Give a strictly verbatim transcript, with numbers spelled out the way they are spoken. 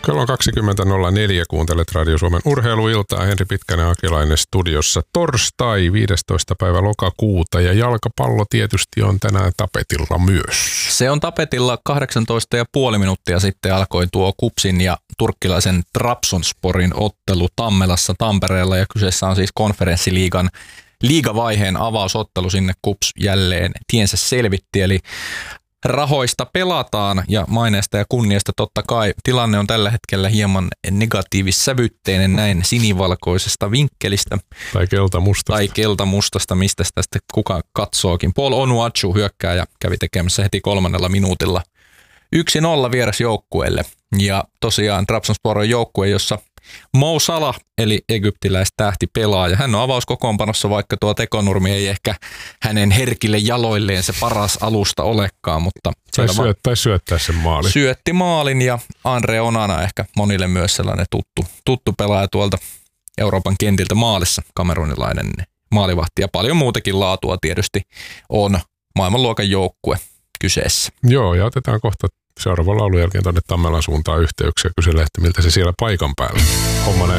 Kello on kaksikymmentä nolla neljä, kuuntelet Radio Suomen urheiluiltaa. Henri Pitkänen Akilainen studiossa. Torstai viidestoista päivä lokakuuta ja jalkapallo tietysti on tänään tapetilla myös. Se on tapetilla. Kahdeksantoista ja puoli minuuttia sitten alkoi tuo KuPSin ja turkkilaisen Trabzonsporin ottelu Tammelassa Tampereella ja kyseessä on siis konferenssiliigan liigavaiheen avausottelu. Sinne KuPS jälleen tiensä selvitti, eli rahoista pelataan ja maineesta ja kunniasta totta kai. Tilanne on tällä hetkellä hieman negatiivissävytteinen näin sinivalkoisesta vinkkelistä. Tai keltamustasta. Tai keltamustasta, mistä tästä kuka katsookin. Paul Onuachu hyökkääjä kävi tekemässä heti kolmannella minuutilla yksi nolla vierasjoukkueelle. Ja tosiaan Trabzonspor on joukkue, jossa Mo Salah, eli egyptiläistähti pelaaja. Hän on avauskokoonpanossa, vaikka tuo tekonurmi ei ehkä hänen herkille jaloilleen se paras alusta olekaan. Mutta tai, syöt, tai syöttää sen maalin. Syötti maalin ja Andre Onana ehkä monille myös sellainen tuttu, tuttu pelaaja tuolta Euroopan kentiltä maalissa, kamerunilainen maalivahti. Ja paljon muutakin laatua tietysti on maailmanluokan joukkue kyseessä. Joo, ja otetaan kohta seuraavan laulun jälkeen tuonne Tammelan suuntaan yhteyksiä ja kysellä, että miltä se siellä paikan päällä homma